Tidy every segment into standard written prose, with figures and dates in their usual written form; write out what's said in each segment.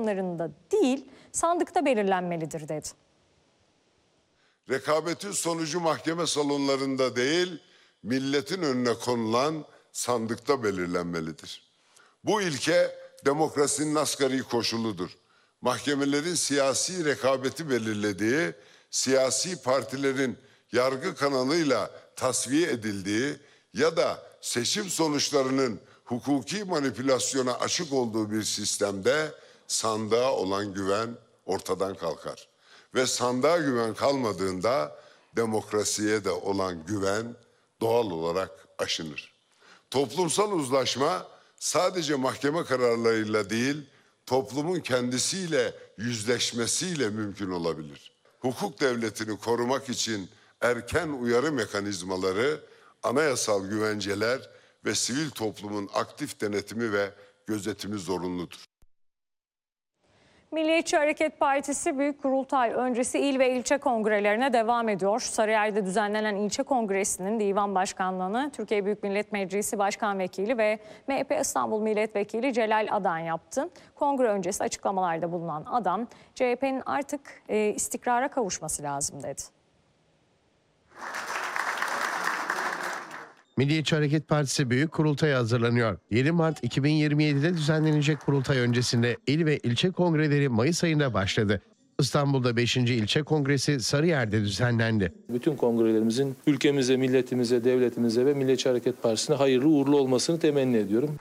salonlarında değil, sandıkta belirlenmelidir dedi. Rekabetin sonucu mahkeme salonlarında değil, milletin önüne konulan sandıkta belirlenmelidir. Bu ilke demokrasinin asgari koşuludur. Mahkemelerin siyasi rekabeti belirlediği, siyasi partilerin yargı kanalıyla tasfiye edildiği ya da seçim sonuçlarının hukuki manipülasyona açık olduğu bir sistemde sandığa olan güven ortadan kalkar. Ve sandığa güven kalmadığında demokrasiye de olan güven doğal olarak aşınır. Toplumsal uzlaşma sadece mahkeme kararlarıyla değil, toplumun kendisiyle yüzleşmesiyle mümkün olabilir. Hukuk devletini korumak için erken uyarı mekanizmaları, anayasal güvenceler ve sivil toplumun aktif denetimi ve gözetimi zorunludur. Milliyetçi Hareket Partisi Büyük Kurultay öncesi il ve ilçe kongrelerine devam ediyor. Sarıyer'de düzenlenen ilçe kongresinin divan başkanlığını Türkiye Büyük Millet Meclisi Başkan Vekili ve MHP İstanbul Milletvekili Celal Adan yaptı. Kongre öncesi açıklamalarda bulunan Adan, CHP'nin artık istikrara kavuşması lazım dedi. Milliyetçi Hareket Partisi Büyük Kurultay'a hazırlanıyor. 7 Mart 2027'de düzenlenecek kurultay öncesinde il ve ilçe kongreleri Mayıs ayında başladı. İstanbul'da 5. ilçe kongresi Sarıyer'de düzenlendi. Bütün kongrelerimizin ülkemize, milletimize, devletimize ve Milliyetçi Hareket Partisi'ne hayırlı uğurlu olmasını temenni ediyorum.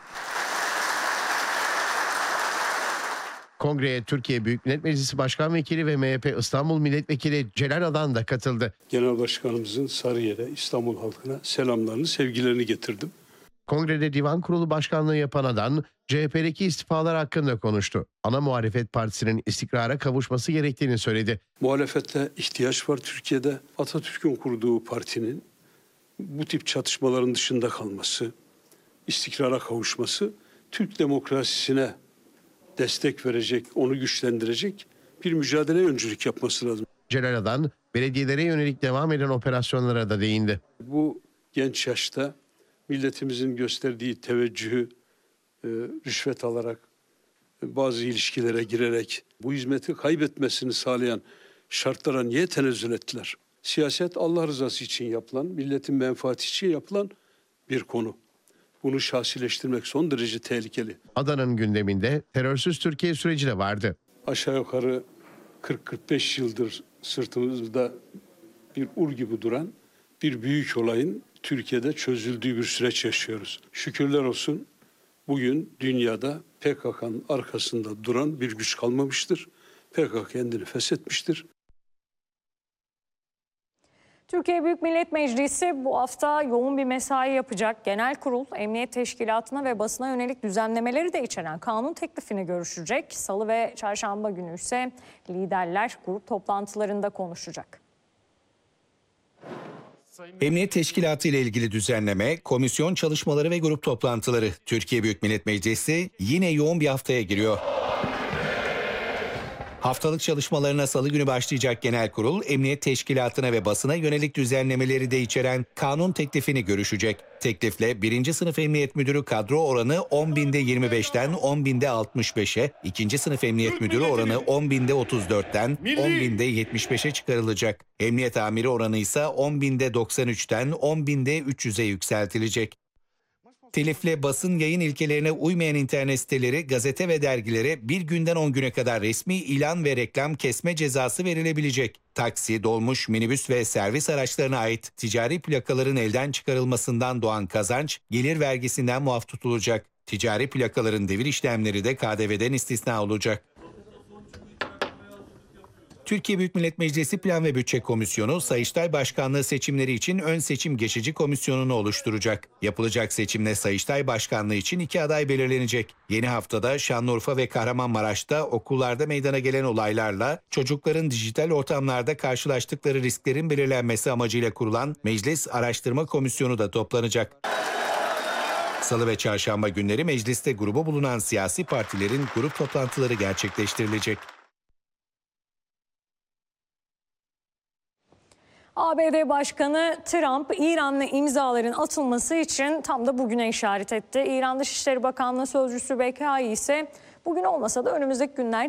Kongreye Türkiye Büyük Millet Meclisi Başkan Vekili ve MHP İstanbul Milletvekili Celal Adan da katıldı. Genel Başkanımızın Sarıyer'e, İstanbul halkına selamlarını, sevgilerini getirdim. Kongrede Divan Kurulu Başkanlığı yapan Adan, CHP'deki istifalar hakkında konuştu. Ana muhalefet partisinin istikrara kavuşması gerektiğini söyledi. Muhalefete ihtiyaç var Türkiye'de. Atatürk'ün kurduğu partinin bu tip çatışmaların dışında kalması, istikrara kavuşması, Türk demokrasisine destek verecek, onu güçlendirecek bir mücadeleye öncülük yapması lazım. Celal Adan, belediyelere yönelik devam eden operasyonlara da değindi. Bu genç yaşta milletimizin gösterdiği teveccühü rüşvet alarak, bazı ilişkilere girerek bu hizmeti kaybetmesini sağlayan şartlara niye tenezzül ettiler? Siyaset Allah rızası için yapılan, milletin menfaati için yapılan bir konu. Bunu şahsileştirmek son derece tehlikeli. Adan'ın gündeminde terörsüz Türkiye süreci de vardı. Aşağı yukarı 40-45 yıldır sırtımızda bir ur gibi duran bir büyük olayın Türkiye'de çözüldüğü bir süreç yaşıyoruz. Şükürler olsun bugün dünyada PKK'nın arkasında duran bir güç kalmamıştır. PKK kendini feshetmiştir. Türkiye Büyük Millet Meclisi bu hafta yoğun bir mesai yapacak. Genel Kurul, Emniyet Teşkilatı'na ve basına yönelik düzenlemeleri de içeren kanun teklifini görüşecek. Salı ve çarşamba günü ise liderler grup toplantılarında konuşacak. Emniyet Teşkilatı ile ilgili düzenleme, komisyon çalışmaları ve grup toplantıları. Türkiye Büyük Millet Meclisi yine yoğun bir haftaya giriyor. Haftalık çalışmalarına salı günü başlayacak Genel Kurul, Emniyet Teşkilatı'na ve basına yönelik düzenlemeleri de içeren kanun teklifini görüşecek. Teklifle 1. sınıf emniyet müdürü kadro oranı 10.000'de 25'ten 10.000'de 65'e, 2. sınıf emniyet müdürü oranı 10.000'de 34'ten 10.000'de 75'e çıkarılacak. Emniyet amiri oranı ise 10.000'de 93'ten 10.000'de 300'e yükseltilecek. Telifle basın yayın ilkelerine uymayan internet siteleri, gazete ve dergilere bir günden 10 güne kadar resmi ilan ve reklam kesme cezası verilebilecek. Taksi, dolmuş, minibüs ve servis araçlarına ait ticari plakaların elden çıkarılmasından doğan kazanç, gelir vergisinden muaf tutulacak. Ticari plakaların devir işlemleri de KDV'den istisna olacak. Türkiye Büyük Millet Meclisi Plan ve Bütçe Komisyonu, Sayıştay Başkanlığı seçimleri için ön seçim geçici komisyonunu oluşturacak. Yapılacak seçimle Sayıştay Başkanlığı için 2 aday belirlenecek. Yeni haftada Şanlıurfa ve Kahramanmaraş'ta okullarda meydana gelen olaylarla çocukların dijital ortamlarda karşılaştıkları risklerin belirlenmesi amacıyla kurulan Meclis Araştırma Komisyonu da toplanacak. Salı ve çarşamba günleri mecliste grubu bulunan siyasi partilerin grup toplantıları gerçekleştirilecek. ABD Başkanı Trump, İran'la imzaların atılması için tam da bugüne işaret etti. İran Dışişleri Bakanlığı Sözcüsü Bekai ise bugün olmasa da önümüzdeki günlerde